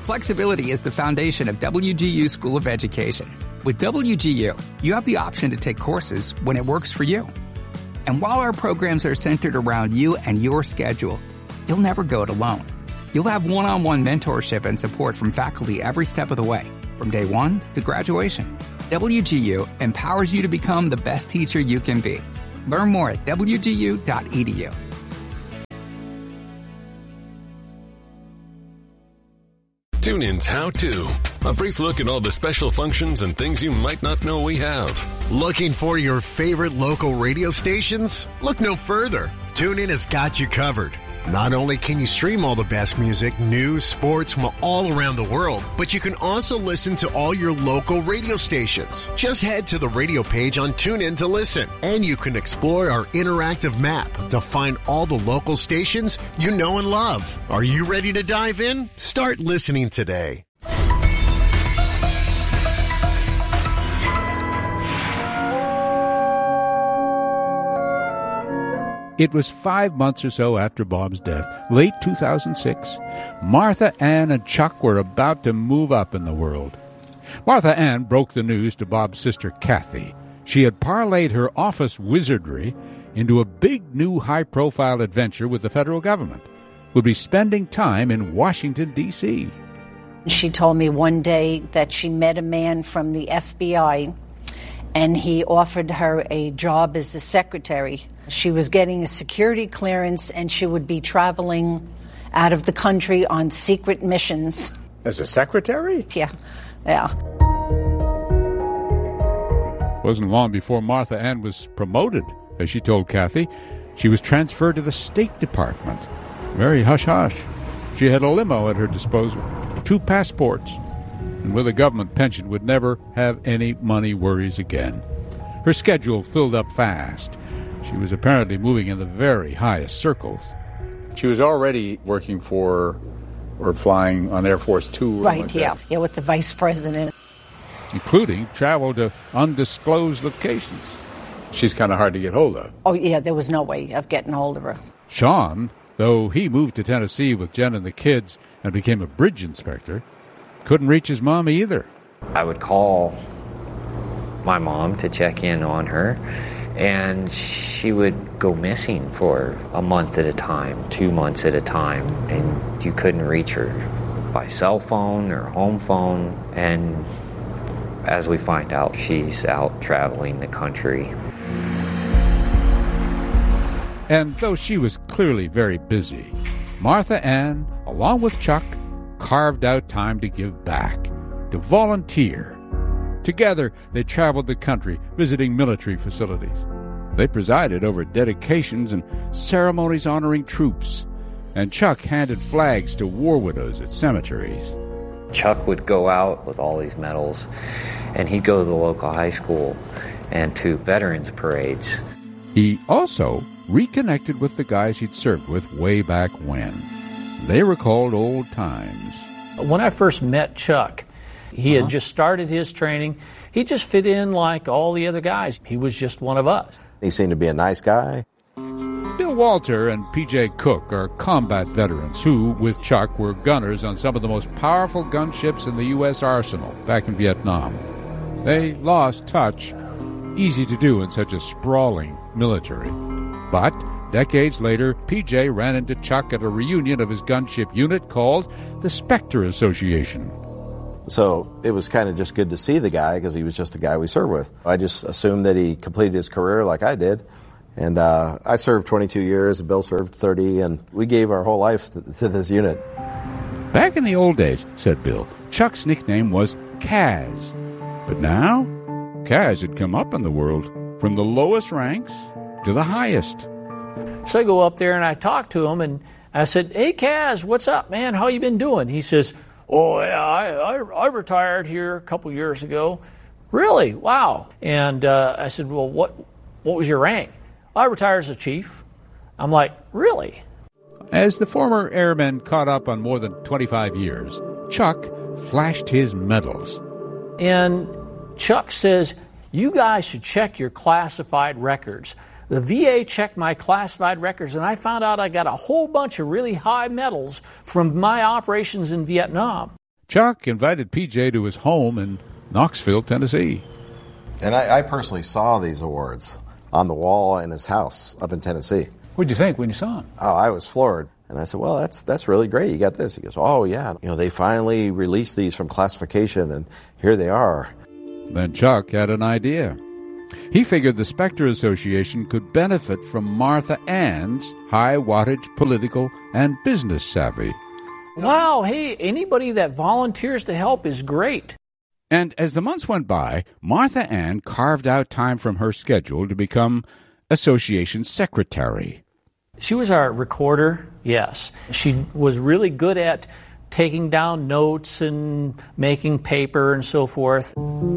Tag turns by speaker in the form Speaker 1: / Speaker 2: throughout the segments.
Speaker 1: Flexibility is the foundation of WGU School of Education. With WGU, you have the option to take courses when it works for you. And while our programs are centered around you and your schedule, you'll never go it alone. You'll have one-on-one mentorship and support from faculty every step of the way, from day one to graduation. WGU empowers you to become the best teacher you can be. Learn more at wgu.edu.
Speaker 2: TuneIn's How To. A brief look at all the special functions and things you might not know we have.
Speaker 3: Looking for your favorite local radio stations? Look no further. TuneIn has got you covered. Not only can you stream all the best music, news, sports from all around the world, but you can also listen to all your local radio stations. Just head to the radio page on TuneIn to listen, and you can explore our interactive map to find all the local stations you know and love. Are you ready to dive in? Start listening today.
Speaker 4: It was 5 months or so after Bob's death, late 2006. Martha Ann and Chuck were about to move up in the world. Martha Ann broke the news to Bob's sister Kathy. She had parlayed her office wizardry into a big new high-profile adventure with the federal government. Would be spending time in Washington, D.C.
Speaker 5: She told me one day that she met a man from the FBI, and he offered her a job as a secretary. She was getting a security clearance, and she would be traveling out of the country on secret missions.
Speaker 4: As a secretary?
Speaker 5: Yeah.
Speaker 4: Wasn't long before Martha Ann was promoted, as she told Kathy. She was transferred to the State Department. Very hush-hush. She had a limo at her disposal, 2 passports, and with a government pension would never have any money worries again. Her schedule filled up fast. She was apparently moving in the very highest circles. She was already working for or flying on Air Force Two.
Speaker 5: Right, yeah, with the vice president.
Speaker 4: Including travel to undisclosed locations. She's kind of hard to get hold of.
Speaker 5: Oh, yeah, there was no way of getting hold of her.
Speaker 4: Sean, though he moved to Tennessee with Jen and the kids and became a bridge inspector, couldn't reach his mom either.
Speaker 6: I would call my mom to check in on her, and she would go missing for a month at a time, 2 months at a time, and you couldn't reach her by cell phone or home phone. And as we find out, she's out traveling the country.
Speaker 4: And though she was clearly very busy, Martha Ann, along with Chuck, carved out time to give back, to volunteer. Together, they traveled the country, visiting military facilities. They presided over dedications and ceremonies honoring troops, and Chuck handed flags to war widows at cemeteries.
Speaker 6: Chuck would go out with all these medals, and he'd go to the local high school and to veterans parades.
Speaker 4: He also reconnected with the guys he'd served with way back when. They recalled old times.
Speaker 7: When I first met Chuck, he had just started his training. He just fit in like all the other guys. He was just one of us.
Speaker 8: He seemed to be a nice guy.
Speaker 4: Bill Walter and P.J. Cook are combat veterans who, with Chuck, were gunners on some of the most powerful gunships in the U.S. arsenal back in Vietnam. They lost touch, easy to do in such a sprawling military. But decades later, P.J. ran into Chuck at a reunion of his gunship unit called the Spectre Association.
Speaker 8: So it was kind of just good to see the guy because he was just a guy we served with. I just assumed that he completed his career like I did. And I served 22 years, and Bill served 30, and we gave our whole life to this unit.
Speaker 4: Back in the old days, said Bill, Chuck's nickname was Kaz. But now, Kaz had come up in the world, from the lowest ranks to the highest.
Speaker 7: So I go up there and I talk to him, and I said, "Hey, Kaz, what's up, man? How you been doing?" He says, "Oh, yeah, I retired here a couple years ago." "Really? Wow." And I said, "Well, what was your rank?" "I retired as a chief." I'm like, "Really?"
Speaker 4: As the former airman caught up on more than 25 years, Chuck flashed his medals.
Speaker 7: And Chuck says, "You guys should check your classified records." The VA checked my classified records, and I found out I got a whole bunch of really high medals from my operations in Vietnam.
Speaker 4: Chuck invited PJ to his home in Knoxville, Tennessee.
Speaker 8: And I personally saw these awards on the wall in his house up in Tennessee.
Speaker 4: What did you think when you saw them?
Speaker 8: Oh, I was floored. And I said, well, that's really great. You got this. He goes, oh, yeah. They finally released these from classification, and here they are.
Speaker 4: Then Chuck had an idea. He figured the Spectre Association could benefit from Martha Ann's high-wattage political and business savvy.
Speaker 7: Wow, hey, anybody that volunteers to help is great.
Speaker 4: And as the months went by, Martha Ann carved out time from her schedule to become association secretary.
Speaker 7: She was our recorder, yes. She was really good at taking down notes and making paper and so forth.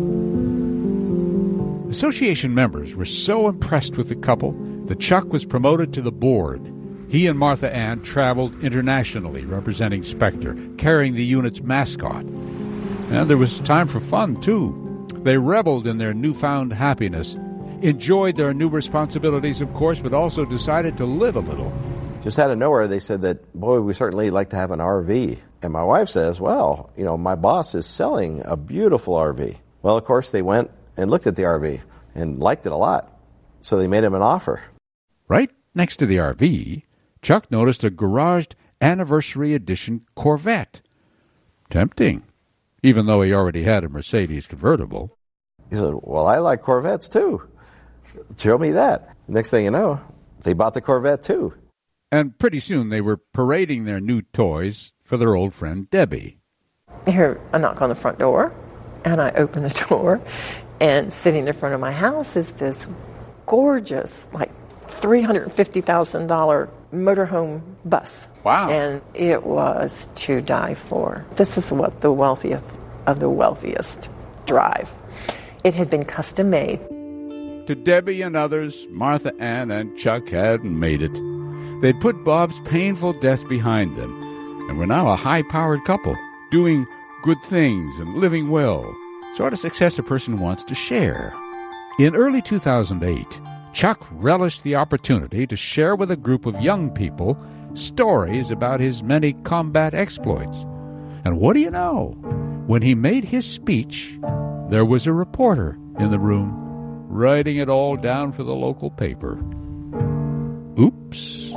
Speaker 4: Association members were so impressed with the couple that Chuck was promoted to the board. He and Martha Ann traveled internationally representing Spectre, carrying the unit's mascot. And there was time for fun, too. They reveled in their newfound happiness, enjoyed their new responsibilities, of course, but also decided to live a little.
Speaker 8: Just out of nowhere, they said that, boy, we certainly like to have an RV. And my wife says, well, my boss is selling a beautiful RV. Well, of course, they went and looked at the RV and liked it a lot. So they made him an offer.
Speaker 4: Right next to the RV, Chuck noticed a garaged anniversary edition Corvette. Tempting, even though he already had a Mercedes convertible.
Speaker 8: He said, well, I like Corvettes too. Show me that. Next thing you know, they bought the Corvette too.
Speaker 4: And pretty soon they were parading their new toys for their old friend Debbie.
Speaker 9: I hear a knock on the front door, and I open the door, and sitting in front of my house is this gorgeous, like $350,000 motorhome bus.
Speaker 4: Wow.
Speaker 9: And it was to die for. This is what the wealthiest of the wealthiest drive. It had been custom made.
Speaker 4: To Debbie and others, Martha Ann and Chuck had made it. They'd put Bob's painful death behind them and were now a high-powered couple, doing good things and living well, sort of success a person wants to share. In early 2008, Chuck relished the opportunity to share with a group of young people stories about his many combat exploits. And what do you know? When he made his speech, there was a reporter in the room writing it all down for the local paper. Oops.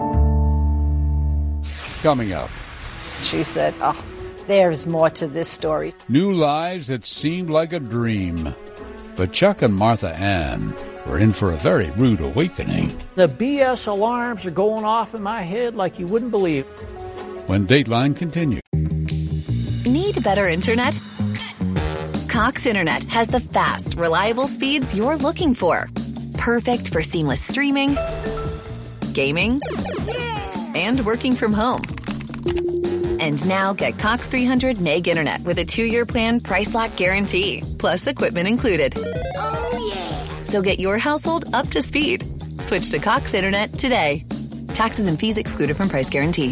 Speaker 4: Coming up.
Speaker 5: She said, oh, there's more to this story.
Speaker 4: New lives that seemed like a dream. But Chuck and Martha Ann were in for a very rude awakening.
Speaker 7: The BS alarms are going off in my head like you wouldn't believe.
Speaker 4: When Dateline continued.
Speaker 10: Need better internet? Cox Internet has the fast, reliable speeds you're looking for. Perfect for seamless streaming, gaming, and working from home. And now get Cox 300 meg internet with a 2-year plan price lock guarantee, plus equipment included. Oh, yeah. So get your household up to speed. Switch to Cox Internet today. Taxes and fees excluded from price guarantee.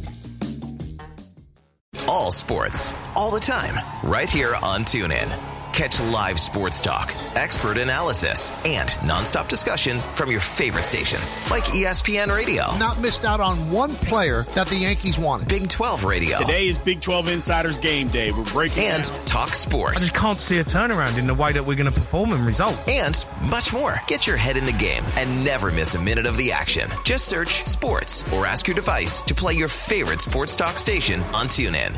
Speaker 11: All sports, all the time, right here on TuneIn. Catch live sports talk, expert analysis, and nonstop discussion from your favorite stations, like ESPN Radio.
Speaker 12: Not missed out on one player that the Yankees wanted.
Speaker 11: Big 12 Radio.
Speaker 13: Today is Big 12 Insiders Game Day. We're breaking
Speaker 11: and
Speaker 13: down.
Speaker 11: Talk sports.
Speaker 14: I just can't see a turnaround in the way that we're going to perform and result.
Speaker 11: And much more. Get your head in the game and never miss a minute of the action. Just search sports or ask your device to play your favorite sports talk station on TuneIn.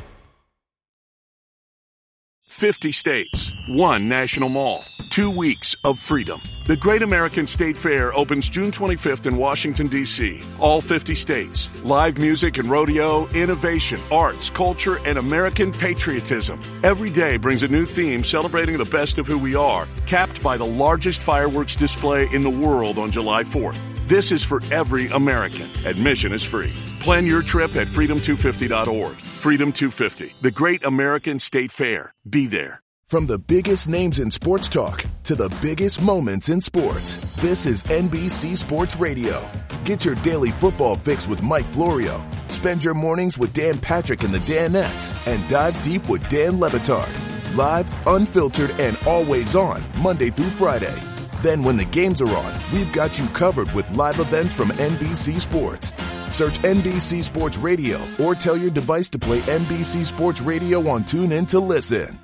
Speaker 15: 50 states, 1 national mall, 2 weeks of freedom. The Great American State Fair opens June 25th in Washington, D.C. All 50 states. Live music and rodeo, innovation, arts, culture, and American patriotism. Every day brings a new theme celebrating the best of who we are, capped by the largest fireworks display in the world on July 4th. This is for every American. Admission is free. Plan your trip at freedom250.org. Freedom 250, the Great American State Fair. Be there.
Speaker 16: From the biggest names in sports talk to the biggest moments in sports, this is NBC Sports Radio. Get your daily football fix with Mike Florio. Spend your mornings with Dan Patrick and the Danettes, and dive deep with Dan Le Batard. Live, unfiltered, and always on, Monday through Friday. Then when the games are on, we've got you covered with live events from NBC Sports. Search NBC Sports Radio or tell your device to play NBC Sports Radio on TuneIn to listen.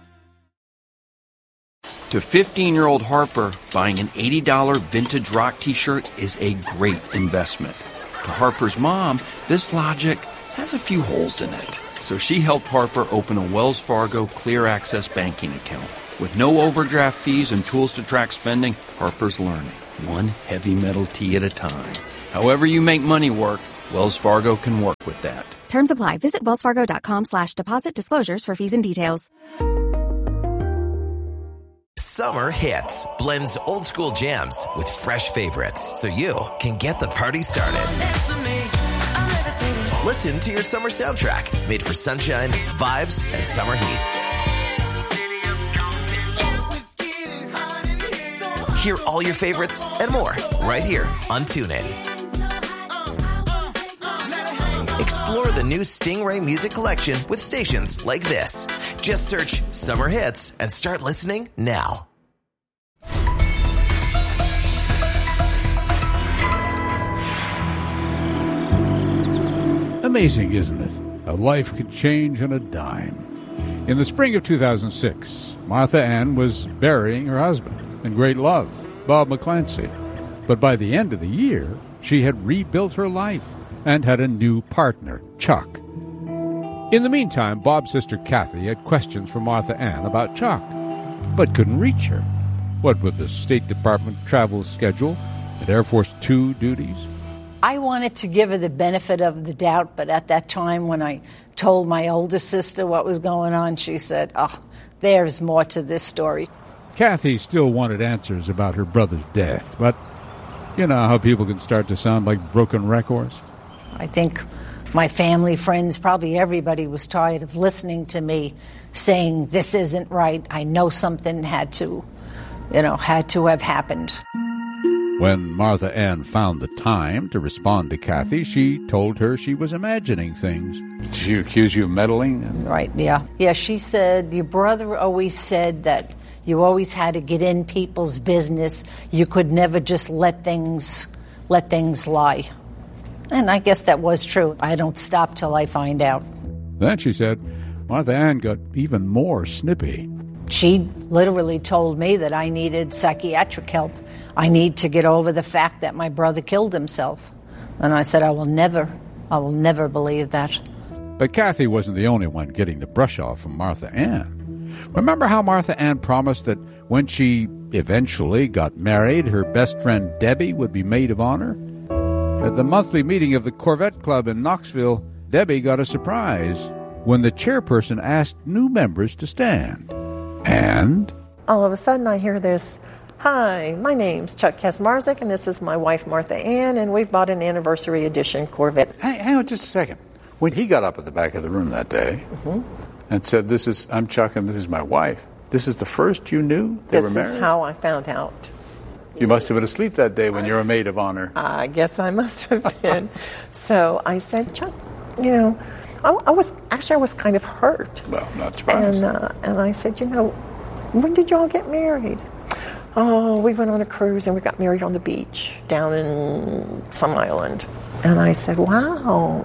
Speaker 17: To 15-year-old Harper, buying an $80 vintage rock t-shirt is a great investment. To Harper's mom, this logic has a few holes in it. So she helped Harper open a Wells Fargo Clear Access banking account. With no overdraft fees and tools to track spending, Harper's learning, one heavy metal tea at a time. However you make money work, Wells Fargo can work with that.
Speaker 18: Terms apply. Visit wellsfargo.com/deposit disclosures for fees and details.
Speaker 11: Summer Hits blends old school jams with fresh favorites so you can get the party started. Listen to your summer soundtrack made for sunshine, vibes, and summer heat. Hear all your favorites and more right here on TuneIn. Explore the new Stingray music collection with stations like this. Just search Summer Hits and start listening now.
Speaker 4: Amazing, isn't it? A life could change on a dime. In the spring of 2006, Martha Ann was burying her husband in great love, Bob McClancy. But by the end of the year, she had rebuilt her life and had a new partner, Chuck. In the meantime, Bob's sister Kathy had questions for Martha Ann about Chuck, but couldn't reach her. What with the State Department travel schedule and Air Force II duties?
Speaker 5: I wanted to give her the benefit of the doubt, but at that time when I told my older sister what was going on, she said, there's more to this story.
Speaker 4: Kathy still wanted answers about her brother's death, but you know how people can start to sound like broken records?
Speaker 5: I think my family, friends, probably everybody was tired of listening to me saying, this isn't right. I know something had to have happened.
Speaker 4: When Martha Ann found the time to respond to Kathy, she told her she was imagining things. Did she accuse you of meddling?
Speaker 5: Right, yeah. Yeah, she said, your brother always said that you always had to get in people's business. You could never just let things lie. And I guess that was true. I don't stop till I find out.
Speaker 4: Then she said, Martha Ann got even more snippy.
Speaker 5: She literally told me that I needed psychiatric help. I need to get over the fact that my brother killed himself. And I said, I will never believe that.
Speaker 4: But Kathy wasn't the only one getting the brush off from Martha Ann. Remember how Martha Ann promised that when she eventually got married, her best friend Debbie would be maid of honor? At the monthly meeting of the Corvette Club in Knoxville, Debbie got a surprise when the chairperson asked new members to stand. And
Speaker 9: all of a sudden I hear this, hi, my name's Chuck Kaczmarzyk, and this is my wife Martha Ann, and we've bought an anniversary edition Corvette.
Speaker 19: Hang on just a second. When he got up at the back of the room that day and said, I'm Chuck and this is my wife, this is the first you knew they were married?
Speaker 9: This is how I found out.
Speaker 19: You must have been asleep that day when you were a maid of honor.
Speaker 9: I guess I must have been. So I said, Chuck, I was kind of hurt.
Speaker 19: Well, not surprised.
Speaker 9: And I said, when did y'all get married? Oh, we went on a cruise and we got married on the beach down in some island. And I said, wow,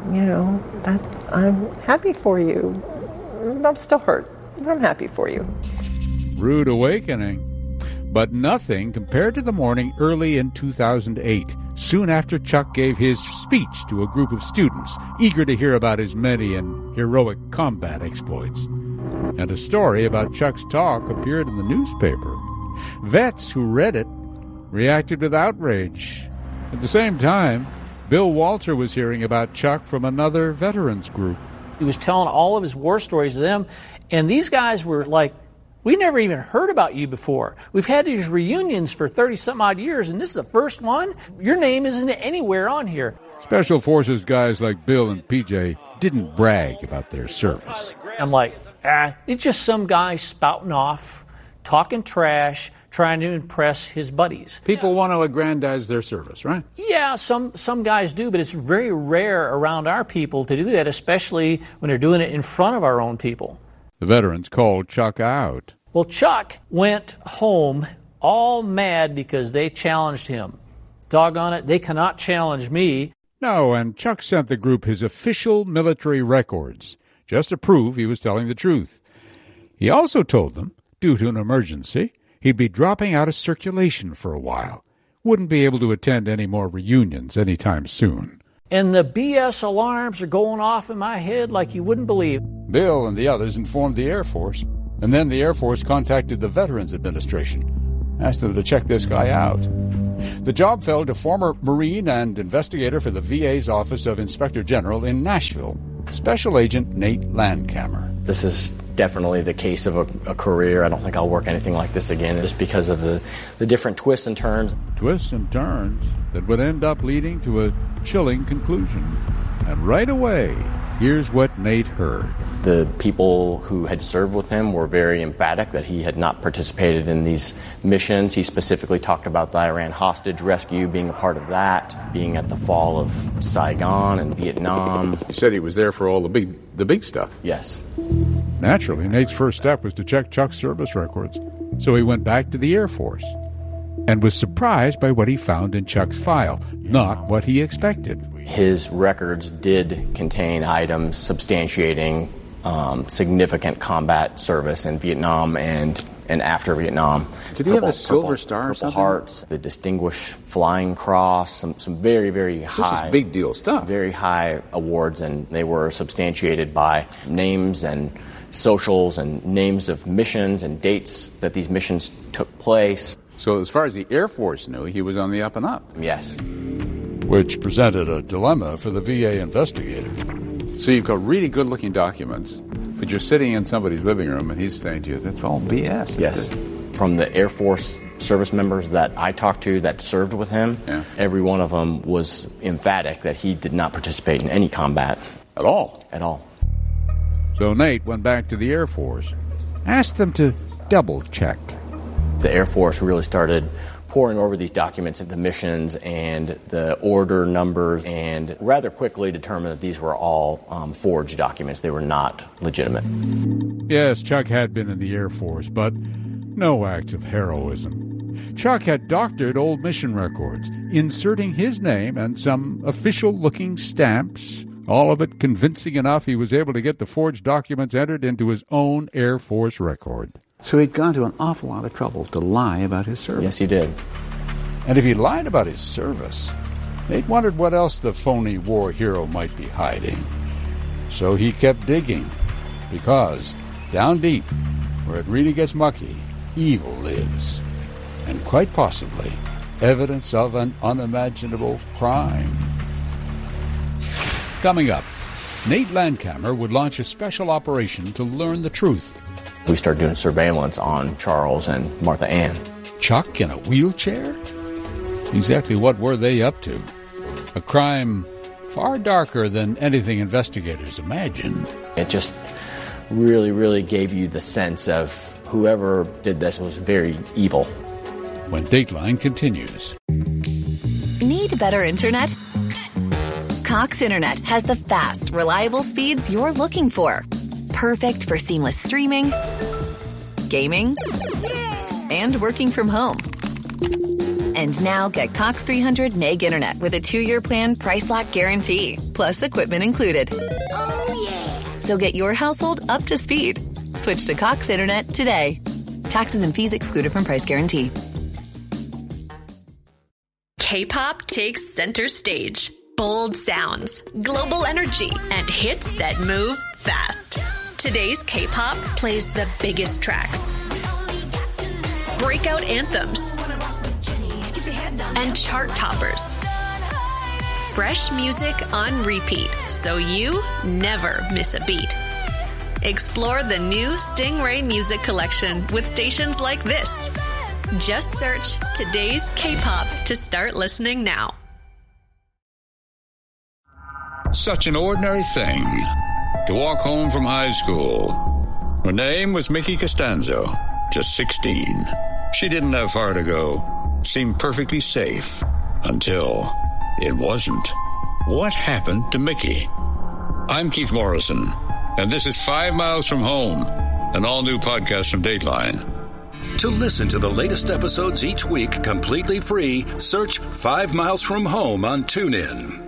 Speaker 9: I'm happy for you. I'm still hurt, but I'm happy for you.
Speaker 4: Rude awakening. But nothing compared to the morning early in 2008, soon after Chuck gave his speech to a group of students eager to hear about his many and heroic combat exploits. And a story about Chuck's talk appeared in the newspaper. Vets who read it reacted with outrage. At the same time, Bill Walter was hearing about Chuck from another veterans group.
Speaker 7: He was telling all of his war stories to them, and these guys were like, we never even heard about you before. We've had these reunions for 30-some-odd years, and this is the first one? Your name isn't anywhere on here.
Speaker 4: Special Forces guys like Bill and PJ didn't brag about their service.
Speaker 7: I'm like, it's just some guy spouting off, talking trash, trying to impress his buddies.
Speaker 19: People want to aggrandize their service, right?
Speaker 7: Yeah, some guys do, but it's very rare around our people to do that, especially when they're doing it in front of our own people.
Speaker 4: The veterans called Chuck out.
Speaker 7: Well, Chuck went home all mad because they challenged him. Doggone it, they cannot challenge me.
Speaker 4: No, and Chuck sent the group his official military records, just to prove he was telling the truth. He also told them, due to an emergency, he'd be dropping out of circulation for a while. Wouldn't be able to attend any more reunions anytime soon.
Speaker 7: And the BS alarms are going off in my head like you wouldn't believe.
Speaker 4: Bill and the others informed the Air Force, and then the Air Force contacted the Veterans Administration, asked them to check this guy out. The job fell to former Marine and investigator for the VA's Office of Inspector General in Nashville, Special Agent Nate Landkamer.
Speaker 20: This is definitely the case of a career. I don't think I'll work anything like this again, just because of the different twists and turns.
Speaker 4: Twists and turns that would end up leading to a chilling conclusion. And right away, here's what Nate heard.
Speaker 20: The people who had served with him were very emphatic that he had not participated in these missions. He specifically talked about the Iran hostage rescue, being a part of that, being at the fall of Saigon and Vietnam.
Speaker 19: He said he was there for all the big stuff.
Speaker 20: Yes.
Speaker 4: Naturally, Nate's first step was to check Chuck's service records. So he went back to the Air Force and was surprised by what he found in Chuck's file, not what he expected.
Speaker 20: His records did contain items substantiating significant combat service in Vietnam and after Vietnam.
Speaker 19: Did he have a Silver Star or something?
Speaker 20: Hearts, the Distinguished Flying Cross, some very, very high...
Speaker 19: This is big deal stuff.
Speaker 20: Very high awards, and they were substantiated by names and socials and names of missions and dates that these missions took place.
Speaker 19: So as far as the Air Force knew, he was on the up and up.
Speaker 20: Yes.
Speaker 4: Which presented a dilemma for the VA investigator.
Speaker 19: So you've got really good-looking documents, but you're sitting in somebody's living room and he's saying to you, that's all BS.
Speaker 20: Yes. From the Air Force service members that I talked to that served with him, every one of them was emphatic that he did not participate in any combat.
Speaker 19: At all?
Speaker 20: At all.
Speaker 4: So Nate went back to the Air Force, asked them to double-check.
Speaker 20: The Air Force really started poring over these documents of the missions and the order numbers, and rather quickly determined that these were all forged documents. They were not legitimate.
Speaker 4: Yes, Chuck had been in the Air Force, but no acts of heroism. Chuck had doctored old mission records, inserting his name and some official-looking stamps, all of it convincing enough he was able to get the forged documents entered into his own Air Force record.
Speaker 19: So he'd gone to an awful lot of trouble to lie about his service.
Speaker 20: Yes, he did.
Speaker 4: And if he lied about his service, Nate wondered what else the phony war hero might be hiding. So he kept digging, because down deep, where it really gets mucky, evil lives. And quite possibly, evidence of an unimaginable crime. Coming up, Nate Landkamer would launch a special operation to learn the truth.
Speaker 20: We started doing surveillance on Charles and Martha Ann.
Speaker 4: Chuck in a wheelchair? Exactly what were they up to? A crime far darker than anything investigators imagined.
Speaker 20: It just really, really gave you the sense of whoever did this was very evil.
Speaker 4: When Dateline continues.
Speaker 10: Need better internet? Cox Internet has the fast, reliable speeds you're looking for. Perfect for seamless streaming, gaming, and working from home. And now get Cox 300 meg internet with a 2-year plan price lock guarantee, plus equipment included. Oh, yeah. So get your household up to speed. Switch to Cox Internet today. Taxes and fees excluded from price guarantee.
Speaker 21: K-pop takes center stage. Bold sounds, global energy, and hits that move fast. Today's K-pop plays the biggest tracks, breakout anthems, and chart toppers. Fresh music on repeat, so you never miss a beat. Explore the new Stingray Music Collection with stations like this. Just search Today's K-pop to start listening now.
Speaker 4: Such an ordinary thing to walk home from high school. Her name was Mickey Costanzo, just 16. She didn't have far to go. Seemed perfectly safe until it wasn't. What happened to Mickey? I'm Keith Morrison, and this is 5 Miles from Home, an all-new podcast from Dateline.
Speaker 22: To listen to the latest episodes each week completely free, search 5 Miles from Home on TuneIn.